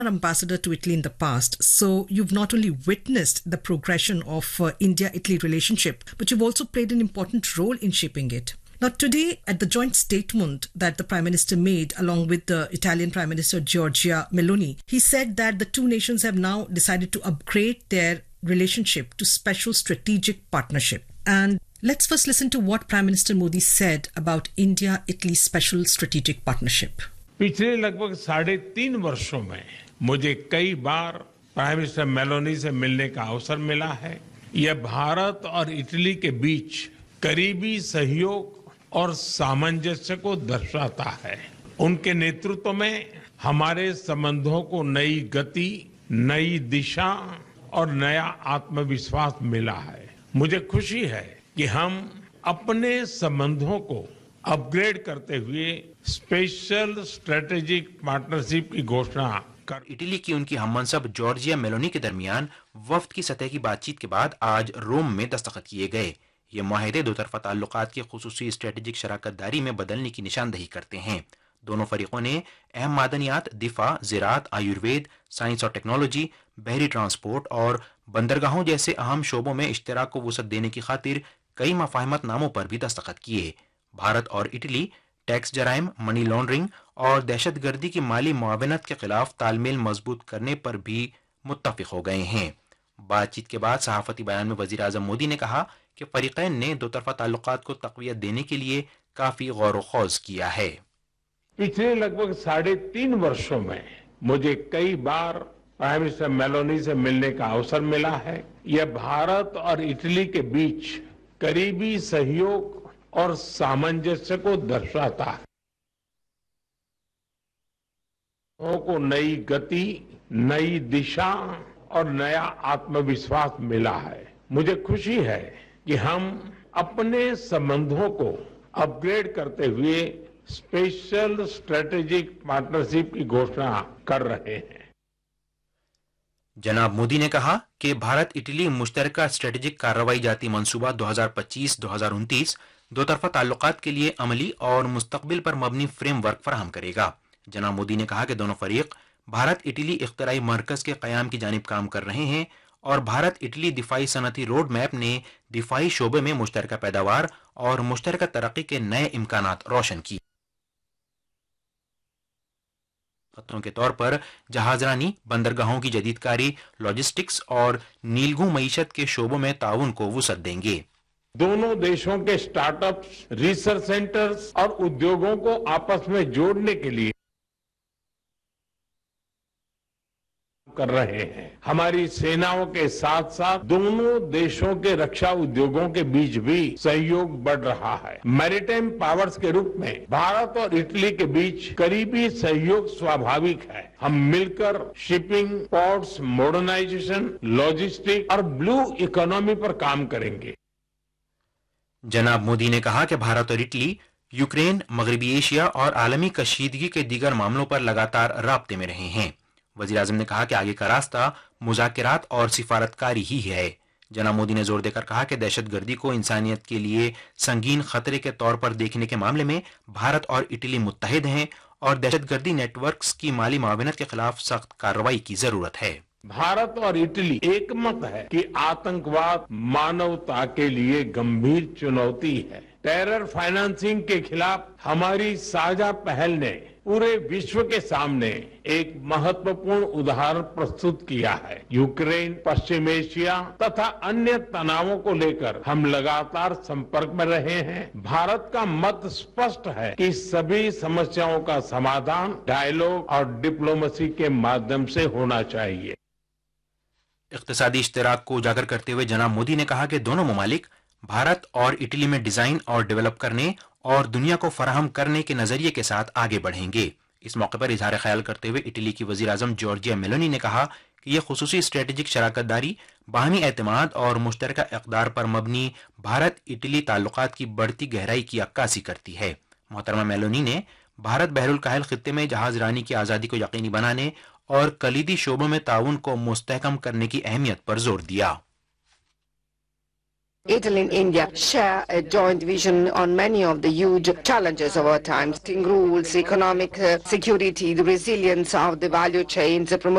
ambassador to Italy in the past, so you've not only witnessed the progression of India-Italy relationship, but you've also played an important role in shaping it. Now, today, at the joint statement that the Prime Minister made along with the Italian Prime Minister Giorgia Meloni, he said that the two nations have now decided to upgrade their relationship to special strategic partnership. And let's first listen to what Prime Minister Modi said about India-Italy special strategic partnership. पिछले लगभग 3.5 वर्षों में मुझे कई बार prime minister Meloni से मिलने का अवसर मिला है। यह भारत और इटली के बीच करीबी सहयोग और सामंजस्य को दर्शाता है। उनके नेतृत्व में हमारे संबंधों को नई गति, नई दिशा और नया आत्मविश्वास मिला है। मुझे खुशी है कि हम अपने संबंधों को अपग्रेड करते हुए स्पेशल स्ट्रेटेजिक पार्टनरशिप की घोषणा कर। इटली की उनकी हममनसब जॉर्जिया मेलोनी के दरमियान वफ्द की सतह की बातचीत के बाद आज रोम में दस्तखत किए गए। ये मुआहदे दो तरफा ताल्लुकात की खुसूसी स्ट्रेटेजिक शराकतदारी में बदलने की निशानदही करते हैं। दोनों फरीकों ने अहम मादनियात, दिफा, ज़राअत, आयुर्वेद, साइंस और टेक्नोलॉजी, बहरी ट्रांसपोर्ट और बंदरगाहों जैसे अहम शोबों में इश्तराक को वुसअत देने की खातिर कई मफाहमत नामों पर भी दस्तखत किए। भारत और इटली टैक्स जराइम, मनी लॉन्ड्रिंग और दहशतगर्दी की माली मुआवनत के खिलाफ तालमेल मजबूत करने पर भी मुत्तफिक हो गए हैं। बातचीत के बाद सहाफती बयान में वजीर आजम मोदी ने कहा कि फरीकैन ने दो तरफा ताल्लुकात को तक़वियत देने के लिए काफी गौर व खौज किया है। पिछले लगभग 3.5 वर्षों में मुझे कई बार प्राइम मिनिस्टर मेलोनी से मिलने का अवसर मिला है। यह भारत और इटली के बीच करीबी सहयोग और सामंजस्य को दर्शाता है। को नई गति, नई दिशा और नया आत्मविश्वास मिला है। मुझे खुशी है कि हम अपने संबंधों को अपग्रेड करते हुए स्पेशल स्ट्रेटेजिक पार्टनरशिप की घोषणा कर रहे हैं। जनाब मोदी ने कहा कि भारत इटली मुश्तरका स्ट्रेटेजिक कार्रवाई जाती मंसूबा 2025-2029 दो तरफा ताल्लुकात के लिए अमली और मुस्तकबिल पर मबनी फ्रेमवर्क फराहम करेगा। जनाब मोदी ने कहा कि दोनों फरीक भारत इटली इख्तराई मरकज के क़याम की जानिब काम कर रहे हैं और भारत इटली दिफाई सनती रोड मैप ने दिफाई शोबे में मुश्तरका पैदावार और मुश्तरका तरक्की के नए इम्कानात रोशन किए। खतरों के तौर पर जहाजरानी, बंदरगाहों की जदीदकारी, लॉजिस्टिक्स और नीलगू मईशत के शोबों में ताउन को वुसअत देंगे। दोनों देशों के स्टार्टअप्स, रिसर्च सेंटर्स और उद्योगों को आपस में जोड़ने के लिए कर रहे हैं। हमारी सेनाओं के साथ साथ दोनों देशों के रक्षा उद्योगों के बीच भी सहयोग बढ़ रहा है। मैरीटाइम पावर्स के रूप में भारत और इटली के बीच करीबी सहयोग स्वाभाविक है। हम मिलकर शिपिंग, पोर्ट्स, मॉडर्नाइजेशन, लॉजिस्टिक और ब्लू इकोनॉमी पर काम करेंगे। जनाब मोदी ने कहा कि भारत और इटली यूक्रेन, मगरबी एशिया और आलमी कशीदगी के दीगर मामलों पर लगातार राब्ते में रहे हैं। वज़ीर आज़म ने कहा कि आगे का रास्ता मुज़ाकरात और सिफारतकारी ही है। जनाब मोदी ने जोर देकर कहा कि दहशतगर्दी को इंसानियत के लिए संगीन खतरे के तौर पर देखने के मामले में भारत और इटली मुत्तहिद हैं और दहशतगर्दी नेटवर्क्स की माली मुआवनत के खिलाफ सख्त कार्रवाई की जरूरत है। भारत और इटली एकमत है कि आतंकवाद मानवता के लिए गंभीर चुनौती है। टेरर फाइनेंसिंग के खिलाफ हमारी साझा पहल ने पूरे विश्व के सामने एक महत्वपूर्ण उदाहरण प्रस्तुत किया है। यूक्रेन, पश्चिम एशिया तथा अन्य तनावों को लेकर हम लगातार संपर्क में रहे हैं। भारत का मत स्पष्ट है कि सभी समस्याओं का समाधान डायलॉग और डिप्लोमेसी के माध्यम से होना चाहिए। इक़्तिसादी इश्तिराक को उजागर करते हुए जनाब मोदी ने कहा कि दोनों ममालिक भारत और इटली में डिजाइन और डेवलप करने और दुनिया को फराहम करने के नजरिए के साथ आगे बढ़ेंगे। इस मौके पर इजहार ख्याल करते हुए इटली की वजीर आजम जॉर्जिया मेलोनी ने कहा कि यह खुसूसी स्ट्रेटेजिक शराकतदारी, बाहमी एतमाद और मुश्तरका इक़दार पर मबनी भारत इटली ताल्लुकात की बढ़ती गहराई की अक्कासी करती है। मोहतरमा मेलोनी ने भारत बहरुल काहिल खित्ते में जहाज रानी की आज़ादी को यकीनी बनाने और कलीदी शोबों में ताउन को मुस्तहकम करने की अहमियत पर जोर दिया। Italy and India share a joint vision on many of the huge challenges of our times: rules, economic security, the resilience of the value chains,